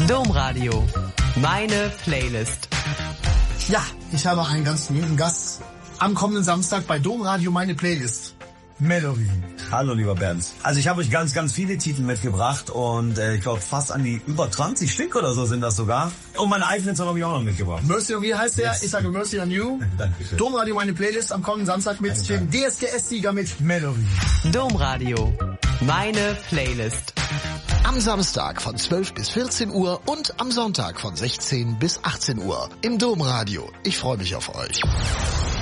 Domradio. Meine Playlist. Ja, ich habe einen ganz lieben Gast am kommenden Samstag bei Domradio Meine Playlist. Melody. Hallo lieber Bernd. Also ich habe euch ganz, ganz viele Titel mitgebracht und ich glaube fast an die über 20 Stück oder so sind das sogar. Und meine eigenen Song habe ich auch noch mitgebracht. Mercy on, wie heißt der? Yes. Ich sage Mercy on You. Dankeschön. Domradio Meine Playlist am kommenden Samstag mit dem DSDS-Sieger mit Melody. Domradio. Meine Playlist. Am Samstag von 12 bis 14 Uhr und am Sonntag von 16 bis 18 Uhr im Domradio. Ich freue mich auf euch.